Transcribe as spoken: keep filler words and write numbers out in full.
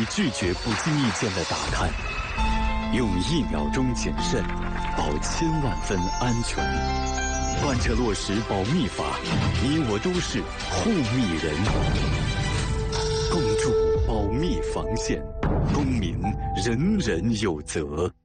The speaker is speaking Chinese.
你拒绝不经意间的打探，用一秒钟谨慎，保千万分安全。贯彻落实保密法，你我都是护密人。共筑保密防线，公民人人有责。